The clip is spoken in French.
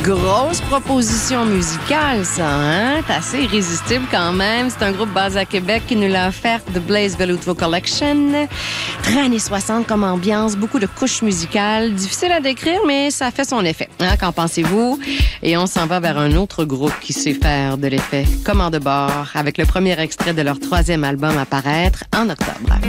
Grosse proposition musicale, ça, hein? C'est assez irrésistible quand même. C'est un groupe basé à Québec qui nous l'a offert, The Blaze Veluto Collection. Très années 60 comme ambiance, beaucoup de couches musicales. Difficile à décrire, mais ça fait son effet. Hein? Qu'en pensez-vous? Et on s'en va vers un autre groupe qui sait faire de l'effet. Commande de bord, avec le premier extrait de leur 3e album à paraître en octobre.